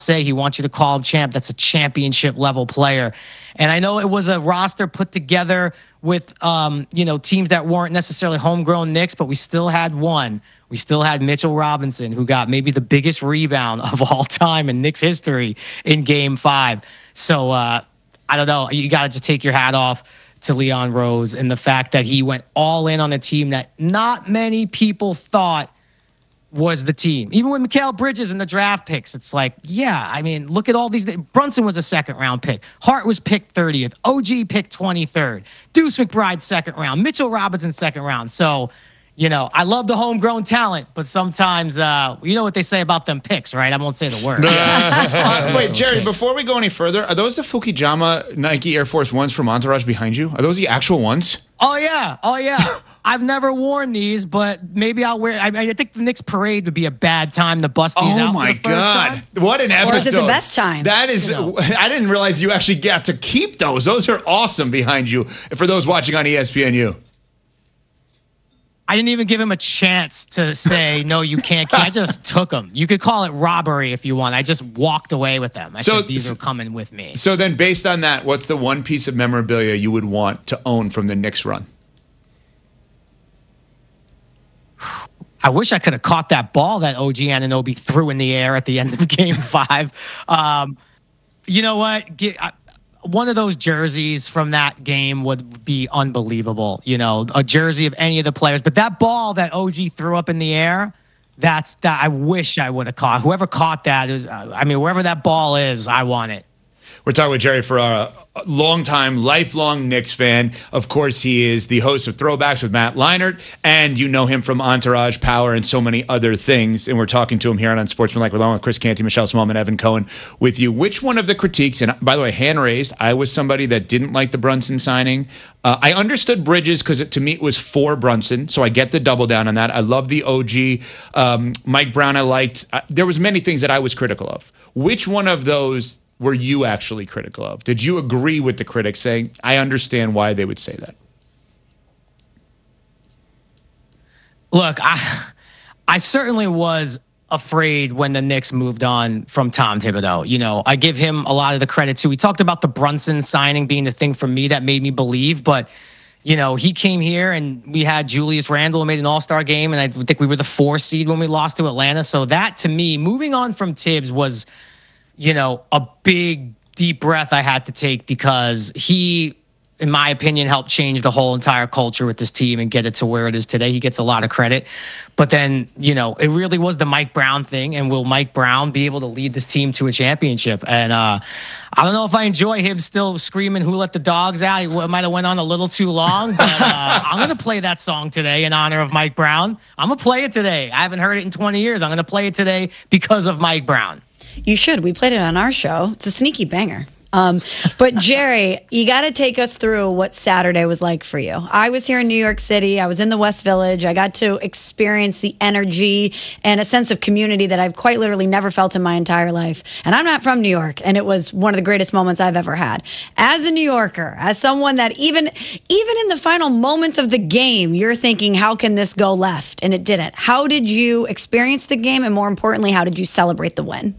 say he wants you to call him champ. That's a championship level player. And I know it was a roster put together with, teams that weren't necessarily homegrown Knicks, but we still had one. We still had Mitchell Robinson, who got maybe the biggest rebound of all time in Knicks history in Game 5. So I don't know. You got to just take your hat off to Leon Rose and the fact that he went all in on a team that not many people thought was the team. Even with Mikal Bridges and the draft picks, it's like, yeah, I mean, look at all these. Brunson was a second-round pick. Hart was picked 30th. OG picked 23rd. Deuce McBride, second round. Mitchell Robinson, second round. So, I love the homegrown talent, but sometimes, you know what they say about them picks, right? I won't say the word. Wait, Jerry, before we go any further, are those the Fukijama Nike Air Force Ones from Entourage behind you? Are those the actual ones? Oh, yeah. I've never worn these, but maybe I'll wear. I think the Knicks parade would be a bad time to bust these out. Oh my God! What an episode! Or is it the best time? That is. I didn't realize you actually got to keep those. Those are awesome behind you. For those watching on ESPNU. I didn't even give him a chance to say, no, you can't. I just took them. You could call it robbery if you want. I just walked away with them. I said, these are coming with me. So then based on that, what's the one piece of memorabilia you would want to own from the Knicks run? I wish I could have caught that ball that OG Anunoby threw in the air at the end of Game 5. You know what? One of those jerseys from that game would be unbelievable. A jersey of any of the players. But that ball that OG threw up in the air, that I wish I would have caught. Whoever caught that wherever that ball is, I want it. We're talking with Jerry Ferrara, a longtime, lifelong Knicks fan. Of course, he is the host of Throwbacks with Matt Leinart, and you know him from Entourage, Power, and so many other things. And we're talking to him here on Sportsmanlike along with Chris Canty, Michelle Smallman, Evan Cohen with you. Which one of the critiques, and by the way, hand raised, I was somebody that didn't like the Brunson signing. I understood Bridges because to me it was for Brunson, so I get the double down on that. I love the OG. Mike Brown I liked. There was many things that I was critical of. Which one of those were you actually critical of? Did you agree with the critics saying, I understand why they would say that? Look, I certainly was afraid when the Knicks moved on from Tom Thibodeau. I give him a lot of the credit too. We talked about the Brunson signing being the thing for me that made me believe, but he came here and we had Julius Randle who made an all-star game, and I think we were the 4 seed when we lost to Atlanta. So that, to me, moving on from Tibbs was a big, deep breath I had to take because he, in my opinion, helped change the whole entire culture with this team and get it to where it is today. He gets a lot of credit. But then, it really was the Mike Brown thing. And will Mike Brown be able to lead this team to a championship? And I don't know if I enjoy him still screaming, "Who let the dogs out?" It might have went on a little too long. But I'm going to play that song today in honor of Mike Brown. I'm going to play it today. I haven't heard it in 20 years. I'm going to play it today because of Mike Brown. You should. We played it on our show. It's a sneaky banger. But Jerry, you got to take us through what Saturday was like for you. I was here in New York City. I was in the West Village. I got to experience the energy and a sense of community that I've quite literally never felt in my entire life. And I'm not from New York, and it was one of the greatest moments I've ever had. As a New Yorker, as someone that even in the final moments of the game, you're thinking, how can this go left? And it didn't. How did you experience the game? And more importantly, how did you celebrate the win?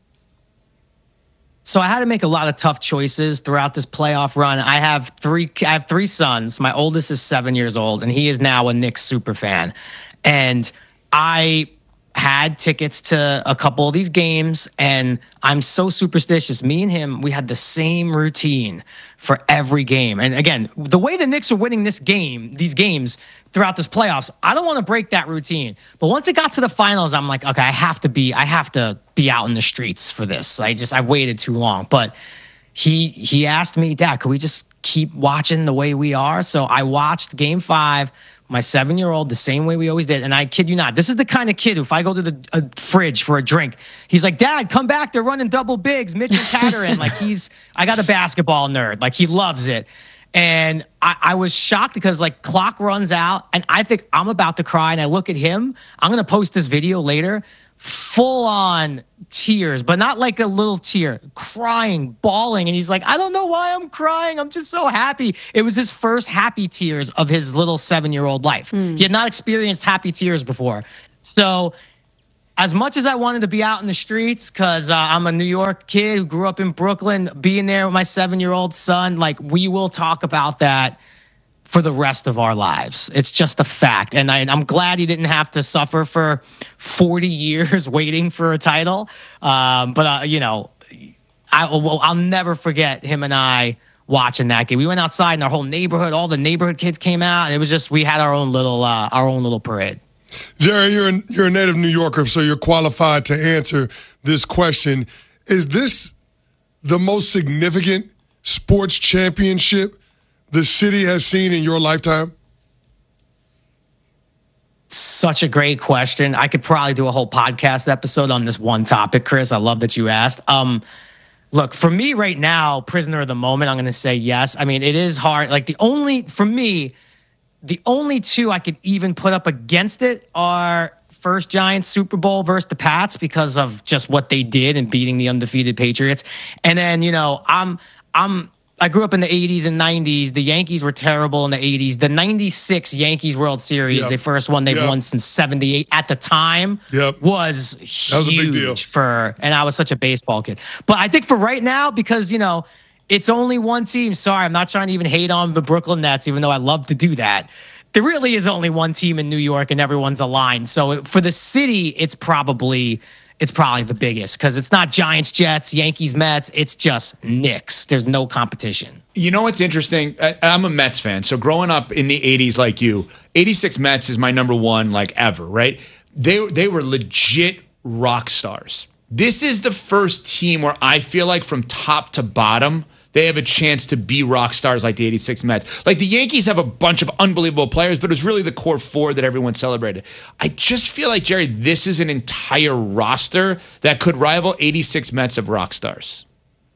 So I had to make a lot of tough choices throughout this playoff run. I have three sons. My oldest is 7 years old, and he is now a Knicks super fan. And I had tickets to a couple of these games, and I'm so superstitious. Me and him, we had the same routine for every game. And again, the way the Knicks are winning these games throughout this playoffs, I don't want to break that routine. But once it got to the finals, I'm like, okay, I have to be out in the streets for this. I waited too long. But he asked me, "Dad, could we just keep watching the way we are?" So I watched Game 5, my 7-year-old, the same way we always did. And I kid you not, this is the kind of kid who, if I go to the fridge for a drink, he's like, "Dad, come back. They're running double bigs, Mitch and Catterin." I got a basketball nerd. He loves it. And I was shocked because clock runs out and I think I'm about to cry. And I look at him. I'm going to post this video later. Full on tears, but not like a little tear, crying, bawling. And he's like, "I don't know why I'm crying. I'm just so happy." It was his first happy tears of his little 7-year-old life. He had not experienced happy tears before. So as much as I wanted to be out in the streets, because I'm a New York kid who grew up in Brooklyn, being there with my 7-year-old son, like, we will talk about that for the rest of our lives. It's just a fact. And I'm glad he didn't have to suffer for 40 years waiting for a title. But I'll never forget him and I watching that game. We went outside and our whole neighborhood, all the neighborhood kids came out, and it was just, we had our own little parade. Jerry, you're a native New Yorker, so you're qualified to answer this question. Is this the most significant sports championship the city has seen in your lifetime? Such a great question. I could probably do a whole podcast episode on this one topic, Chris. I love that you asked. Look, for me right now, prisoner of the moment, I'm going to say yes. I mean, it is hard. Like, the only two I could even put up against it are first Giants Super Bowl versus the Pats, because of just what they did in beating the undefeated Patriots. And then, I grew up in the 80s and 90s. The Yankees were terrible in the 80s. The 96 Yankees World Series, the first one they've won since 78 at the time, was huge. That was a big deal. And I was such a baseball kid. But I think for right now, because, it's only one team. Sorry, I'm not trying to even hate on the Brooklyn Nets, even though I love to do that. There really is only one team in New York, and everyone's aligned. So for the city, it's probably the biggest, because it's not Giants, Jets, Yankees, Mets. It's just Knicks. There's no competition. You know what's interesting? I'm a Mets fan. So growing up in the 80s like you, 86 Mets is my number one, like, ever, right? They were legit rock stars. This is the first team where I feel like from top to bottom, they have a chance to be rock stars like the 86 Mets. Like, the Yankees have a bunch of unbelievable players, but it was really the core four that everyone celebrated. I just feel like, Jerry, this is an entire roster that could rival 86 Mets of rock stars.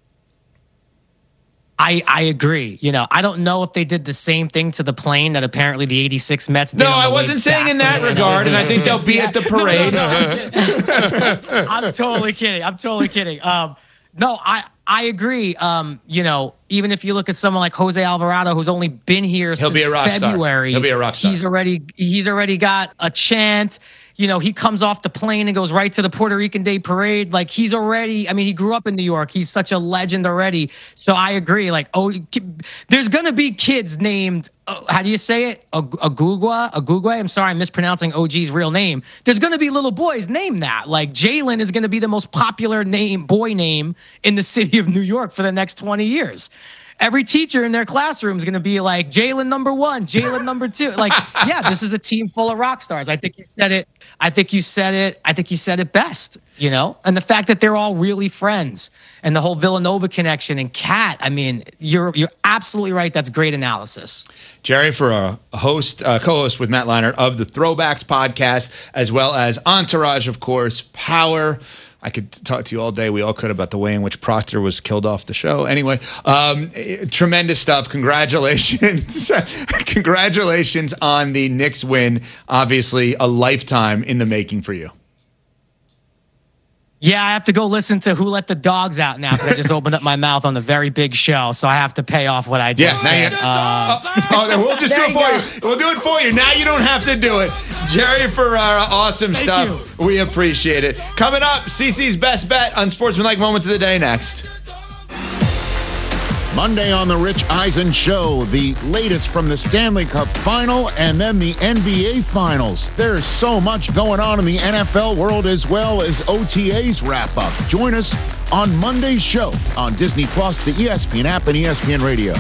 I agree. I don't know if they did the same thing to the plane that apparently the 86 Mets did. No, I wasn't saying in that regard, and I think they'll be at the parade. No, I'm totally kidding. No, I agree. Even if you look at someone like Jose Alvarado, who's only been here since February, he'll be a rock star. He's already got a chant. He comes off the plane and goes right to the Puerto Rican Day Parade. Like, he grew up in New York. He's such a legend already. So I agree. Like, there's going to be kids named, how do you say it? Agugwe? I'm sorry, I'm mispronouncing OG's real name. There's going to be little boys named that. Like, Jalen is going to be the most popular boy name in the city of New York for the next 20 years. Every teacher in their classroom is going to be like, Jalen number 1, Jalen number 2. Like, yeah, this is a team full of rock stars. I think you said it best, and the fact that they're all really friends, and the whole Villanova connection, and Cat. I mean, you're absolutely right. That's great analysis. Jerry, for a co-host with Matt Leinart of the Throwbacks podcast, as well as Entourage, of course, Power. I could talk to you all day. We all could, about the way in which Proctor was killed off the show. Anyway, tremendous stuff. Congratulations. Congratulations on the Knicks win. Obviously, a lifetime in the making for you. Yeah, I have to go listen to Who Let the Dogs Out now, because I just opened up my mouth on the very big show, so I have to pay off what I just said. Then we'll just do it for you. We'll do it for you. Now you don't have to do it. Jerry Ferrara, awesome stuff. We appreciate it. Coming up, CC's Best Bet on Sportsmanlike Moments of the Day next. Monday on The Rich Eisen Show, the latest from the Stanley Cup Final and then the NBA Finals. There's so much going on in the NFL world, as well as OTAs wrap up. Join us on Monday's show on Disney+, the ESPN app, and ESPN Radio.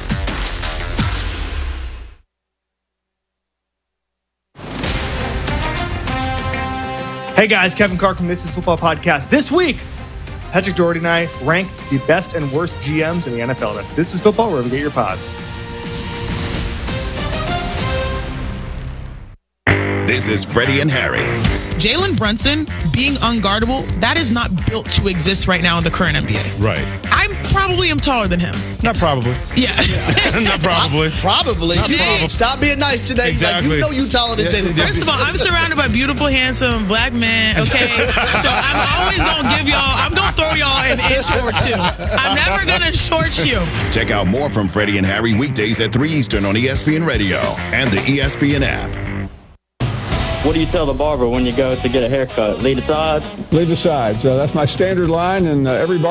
Hey guys, Kevin Carr from This Is Football Podcast. This week, Patrick Doherty and I rank the best and worst GMs in the NFL. That's This Is Football, wherever you get your pods. This is Freddie and Harry. Jalen Brunson being unguardable, that is not built to exist right now in the current NBA. Right. I probably am taller than him. Not probably. Yeah. Not probably. Probably. Not probably. Stop being nice today. Exactly. Like, you know you taller than Jalen Brunson. First of all, I'm surrounded by beautiful, handsome black men, okay? So I'm always going to I'm going to throw y'all an inch or two. I'm never going to short you. Check out more from Freddie and Harry weekdays at 3 Eastern on ESPN Radio and the ESPN app. What do you tell the barber when you go to get a haircut? Lead the sides? Leave the sides. That's my standard line, and every